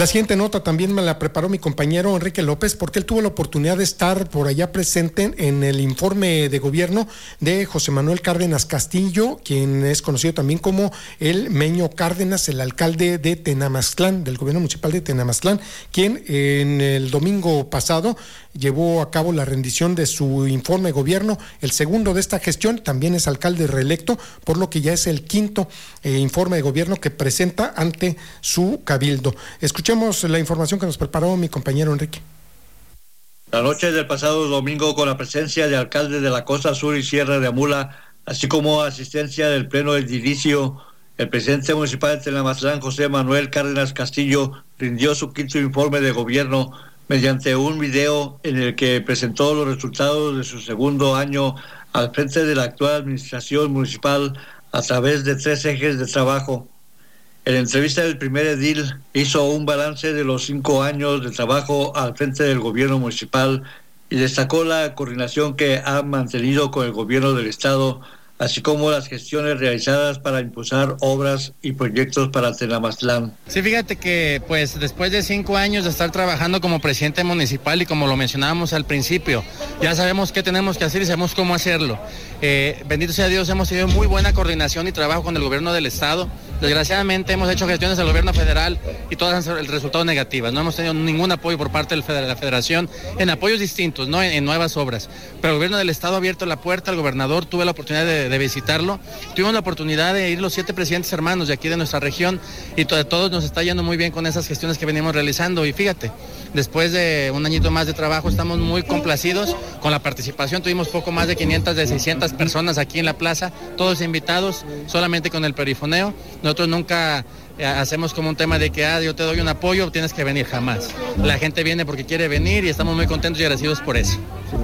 La siguiente nota también me la preparó mi compañero Enrique López, porque él tuvo la oportunidad de estar por allá presente en el informe de gobierno de José Manuel Cárdenas Castillo, quien es conocido también como el Meño Cárdenas, el alcalde de Tenamaztlán, del gobierno municipal de Tenamaztlán, quien en el domingo pasado llevó a cabo la rendición de su informe de gobierno, el segundo de esta gestión. También es alcalde reelecto, por lo que ya es el quinto informe de gobierno que presenta ante su cabildo. Escuchemos la información que nos preparó mi compañero Enrique. La noche del pasado domingo, con la presencia de alcaldes de la Costa Sur y Sierra de Amula, así como asistencia del pleno edilicio, el presidente municipal de Tenamaztlán, José Manuel Cárdenas Castillo, rindió su quinto informe de gobierno mediante un video en el que presentó los resultados de su segundo año al frente de la actual administración municipal a través de 3 ejes de trabajo. En la entrevista del primer edil hizo un balance de los 5 años de trabajo al frente del gobierno municipal y destacó la coordinación que ha mantenido con el gobierno del estado, así como las gestiones realizadas para impulsar obras y proyectos para Tenamaztlán. Sí, fíjate que pues después de 5 años de estar trabajando como presidente municipal y como lo mencionábamos al principio, ya sabemos qué tenemos que hacer y sabemos cómo hacerlo. Bendito sea Dios, hemos tenido muy buena coordinación y trabajo con el gobierno del estado. Desgraciadamente hemos hecho gestiones al gobierno federal y todas han sido el resultado negativas. No hemos tenido ningún apoyo por parte de la federación en apoyos distintos, no en nuevas obras. Pero el gobierno del estado ha abierto la puerta al gobernador, tuve la oportunidad de visitarlo. Tuvimos la oportunidad de ir los 7 presidentes hermanos de aquí de nuestra región y todos nos está yendo muy bien con esas gestiones que venimos realizando. Y fíjate, después de un añito más de trabajo estamos muy complacidos con la participación. Tuvimos poco más de 500 de 600 personas aquí en la plaza, todos invitados, solamente con el perifoneo. Nosotros nunca hacemos como un tema de que yo te doy un apoyo, tienes que venir, jamás. La gente viene porque quiere venir y estamos muy contentos y agradecidos por eso.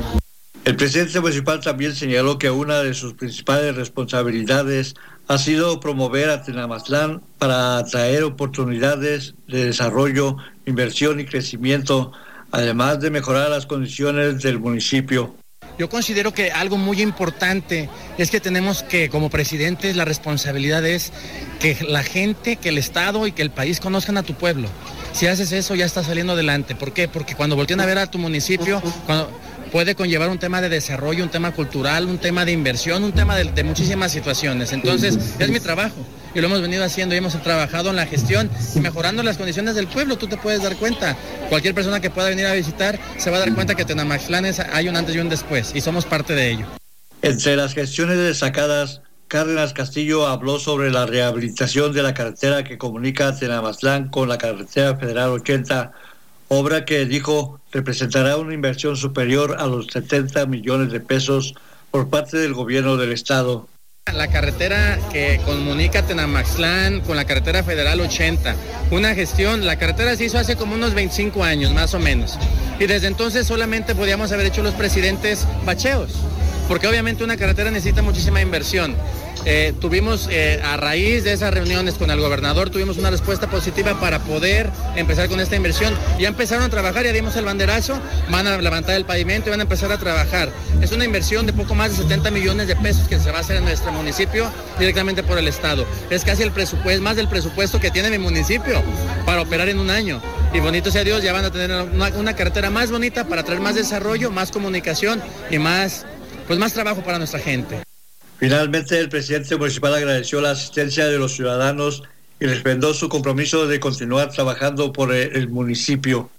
El presidente municipal también señaló que una de sus principales responsabilidades ha sido promover a Tenamaztlán para atraer oportunidades de desarrollo, inversión y crecimiento, además de mejorar las condiciones del municipio. Yo considero que algo muy importante es que tenemos que, como presidentes, la responsabilidad es que la gente, que el Estado y que el país conozcan a tu pueblo. Si haces eso, ya estás saliendo adelante. ¿Por qué? Porque cuando voltean a ver a tu municipio, puede conllevar un tema de desarrollo, un tema cultural, un tema de inversión, un tema de muchísimas situaciones. Entonces, es mi trabajo y lo hemos venido haciendo y hemos trabajado en la gestión y mejorando las condiciones del pueblo. Tú te puedes dar cuenta, cualquier persona que pueda venir a visitar se va a dar cuenta que Tenamaztlán hay un antes y un después y somos parte de ello. Entre las gestiones destacadas, Cárdenas Castillo habló sobre la rehabilitación de la carretera que comunica Tenamaztlán con la carretera federal 80, obra que dijo representará una inversión superior a los 70 millones de pesos por parte del gobierno del estado. La carretera que comunica Tenamaztlán con la carretera federal 80, una gestión, la carretera se hizo hace como unos 25 años más o menos, y desde entonces solamente podíamos haber hecho los presidentes bacheos, porque obviamente una carretera necesita muchísima inversión. Tuvimos, a raíz de esas reuniones con el gobernador, tuvimos una respuesta positiva para poder empezar con esta inversión. Ya empezaron a trabajar, ya dimos el banderazo, van a levantar el pavimento y van a empezar a trabajar. Es una inversión de poco más de 70 millones de pesos que se va a hacer en nuestro municipio directamente por el estado. Es casi el presupuesto, más del presupuesto que tiene mi municipio para operar en un año. Y bonito sea Dios, ya van a tener una carretera más bonita para traer más desarrollo, más comunicación y más trabajo para nuestra gente. Finalmente, el presidente municipal agradeció la asistencia de los ciudadanos y respaldó su compromiso de continuar trabajando por el municipio.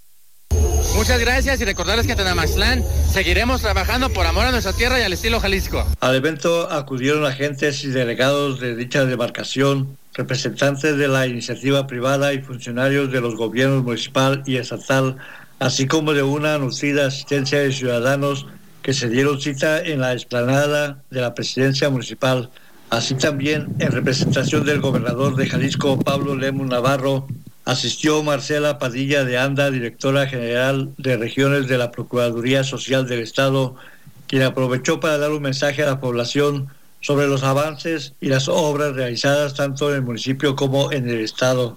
Muchas gracias y recordarles que en Tenamaztlán seguiremos trabajando por amor a nuestra tierra y al estilo Jalisco. Al evento acudieron agentes y delegados de dicha demarcación, representantes de la iniciativa privada y funcionarios de los gobiernos municipal y estatal, así como de una nutrida asistencia de ciudadanos que se dieron cita en la explanada de la presidencia municipal. Así también, en representación del gobernador de Jalisco, Pablo Lemus Navarro, asistió Marcela Padilla de Anda, directora general de regiones de la Procuraduría Social del Estado, quien aprovechó para dar un mensaje a la población sobre los avances y las obras realizadas tanto en el municipio como en el Estado.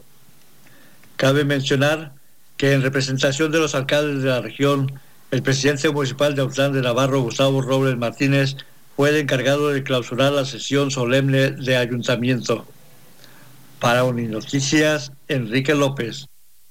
Cabe mencionar que en representación de los alcaldes de la región, el presidente municipal de Autlán de Navarro, Gustavo Robles Martínez, fue el encargado de clausurar la sesión solemne de ayuntamiento. Para Uninoticias, Enrique López.